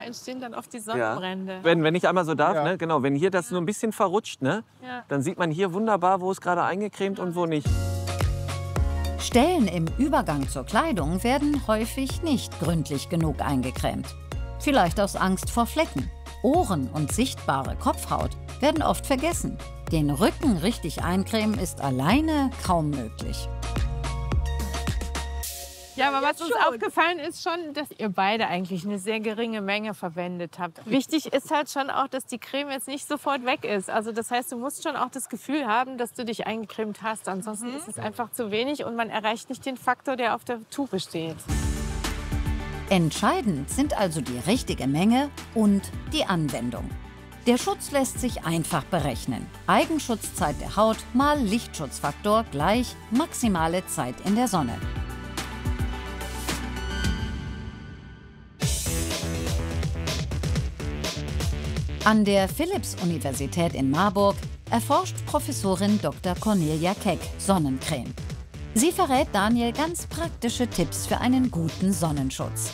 Entstehen dann oft die Sonnenbrände. Ja. Wenn ich einmal so darf, ne? Genau, wenn hier das nur ein bisschen verrutscht, ne? Dann sieht man hier wunderbar, wo es gerade eingecremt und wo nicht. Stellen im Übergang zur Kleidung werden häufig nicht gründlich genug eingecremt. Vielleicht aus Angst vor Flecken. Ohren und sichtbare Kopfhaut werden oft vergessen. Den Rücken richtig eincremen ist alleine kaum möglich. Ja, aber was uns aufgefallen ist schon, dass ihr beide eigentlich eine sehr geringe Menge verwendet habt. Wichtig ist halt schon auch, dass die Creme jetzt nicht sofort weg ist. Also das heißt, du musst schon auch das Gefühl haben, dass du dich eingecremt hast. Ansonsten ist es einfach zu wenig und man erreicht nicht den Faktor, der auf der Tube steht. Entscheidend sind also die richtige Menge und die Anwendung. Der Schutz lässt sich einfach berechnen. Eigenschutzzeit der Haut mal Lichtschutzfaktor gleich maximale Zeit in der Sonne. An der Philipps-Universität in Marburg erforscht Professorin Dr. Cornelia Keck Sonnencreme. Sie verrät Daniel ganz praktische Tipps für einen guten Sonnenschutz.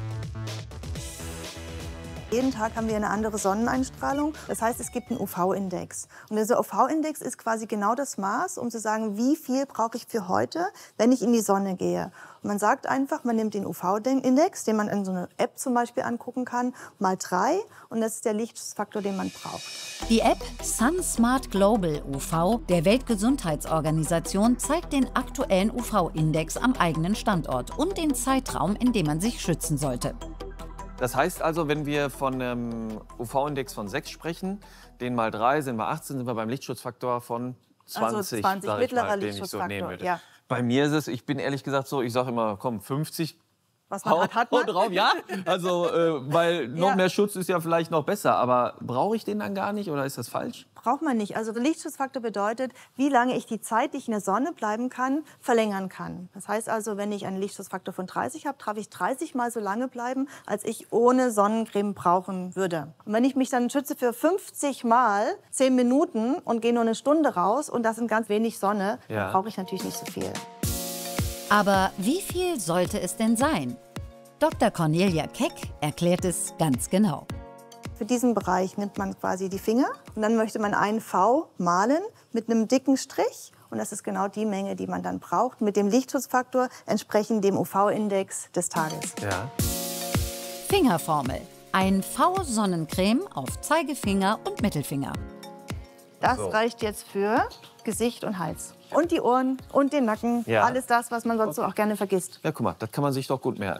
Jeden Tag haben wir eine andere Sonneneinstrahlung. Das heißt, es gibt einen UV-Index. Und dieser UV-Index ist quasi genau das Maß, um zu sagen, wie viel brauche ich für heute, wenn ich in die Sonne gehe. Und man sagt einfach, man nimmt den UV-Index, den man in so einer App zum Beispiel angucken kann, mal 3. Und das ist der Lichtschutzfaktor, den man braucht. Die App SunSmart Global UV der Weltgesundheitsorganisation zeigt den aktuellen UV-Index am eigenen Standort und den Zeitraum, in dem man sich schützen sollte. Das heißt also, wenn wir von einem UV-Index von 6 sprechen, den mal 3 sind wir 18, sind wir beim Lichtschutzfaktor von 20. Also 20, mittlerer Lichtschutzfaktor, ja. Bei mir ist es, ich bin ehrlich gesagt so, ich sage immer, komm, 50. Was man hat man. Drauf, ja, also, weil noch mehr Schutz ist ja vielleicht noch besser. Aber brauche ich den dann gar nicht oder ist das falsch? Braucht man nicht. Also der Lichtschutzfaktor bedeutet, wie lange ich die Zeit, die ich in der Sonne bleiben kann, verlängern kann. Das heißt also, wenn ich einen Lichtschutzfaktor von 30 habe, darf ich 30 Mal so lange bleiben, als ich ohne Sonnencreme brauchen würde. Und wenn ich mich dann schütze für 50 Mal 10 Minuten und gehe nur eine Stunde raus und das sind ganz wenig Sonne, dann brauche ich natürlich nicht so viel. Aber wie viel sollte es denn sein? Dr. Cornelia Keck erklärt es ganz genau. Für diesen Bereich nimmt man quasi die Finger und dann möchte man einen V malen mit einem dicken Strich. Und das ist genau die Menge, die man dann braucht, mit dem Lichtschutzfaktor entsprechend dem UV-Index des Tages. Ja. Fingerformel. Ein V-Sonnencreme auf Zeigefinger und Mittelfinger. Das reicht jetzt für Gesicht und Hals. Und die Ohren und den Nacken. Ja. Alles das, was man sonst so auch gerne vergisst. Ja, guck mal, das kann man sich doch gut merken.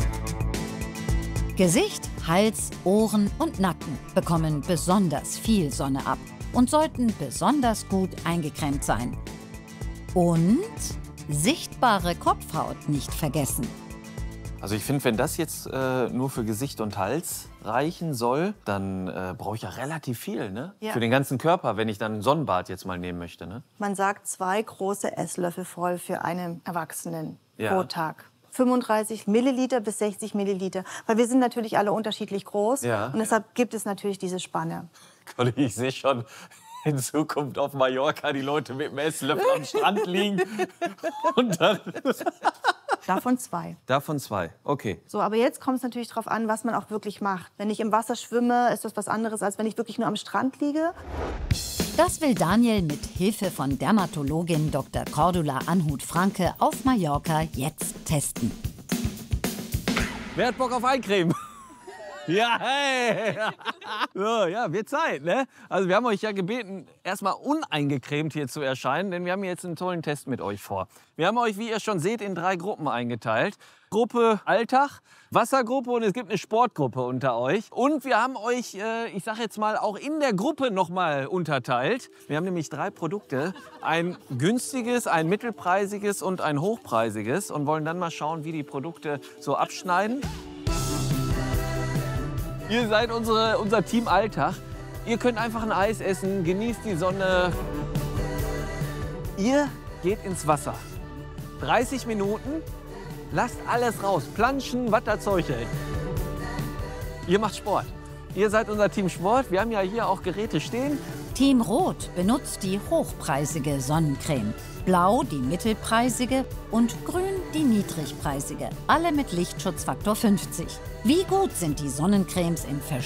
Gesicht, Hals, Ohren und Nacken bekommen besonders viel Sonne ab und sollten besonders gut eingecremt sein. Und sichtbare Kopfhaut nicht vergessen. Also ich finde, wenn das jetzt nur für Gesicht und Hals reichen soll, dann brauche ich ja relativ viel, ne? Ja. Für den ganzen Körper, wenn ich dann ein Sonnenbad jetzt mal nehmen möchte, ne? Man sagt 2 große Esslöffel voll für einen Erwachsenen Ja. pro Tag. 35 Milliliter bis 60 Milliliter. Weil wir sind natürlich alle unterschiedlich groß. Ja. Und deshalb gibt es natürlich diese Spanne. Conny, ich sehe schon in Zukunft auf Mallorca die Leute mit dem Esslöffel am Strand liegen. Und dann Davon 2. davon 2, okay. So, aber jetzt kommt es natürlich darauf an, was man auch wirklich macht. Wenn ich im Wasser schwimme, ist das was anderes, als wenn ich wirklich nur am Strand liege. Das will Daniel mit Hilfe von Dermatologin Dr. Cordula Anhut-Franke auf Mallorca jetzt testen. Wer hat Bock auf Eincremen? Ja, hey! So, ja, wird Zeit, ne? Also wir haben euch ja gebeten, erstmal uneingecremt hier zu erscheinen, denn wir haben jetzt einen tollen Test mit euch vor. Wir haben euch, wie ihr schon seht, in 3 Gruppen eingeteilt. Gruppe Alltag, Wassergruppe und es gibt eine Sportgruppe unter euch. Und wir haben euch, ich sag jetzt mal, auch in der Gruppe noch mal unterteilt. Wir haben nämlich 3 Produkte, ein günstiges, ein mittelpreisiges und ein hochpreisiges und wollen dann mal schauen, wie die Produkte so abschneiden. Ihr seid unser Team Alltag. Ihr könnt einfach ein Eis essen, genießt die Sonne. Ihr geht ins Wasser. 30 Minuten, lasst alles raus. Planschen, was das Zeug hält. Ihr macht Sport. Ihr seid unser Team Sport. Wir haben ja hier auch Geräte stehen. Team Rot benutzt die hochpreisige Sonnencreme. Blau die mittelpreisige und grün die niedrigpreisige. Alle mit Lichtschutzfaktor 50. Wie gut sind die Sonnencremes in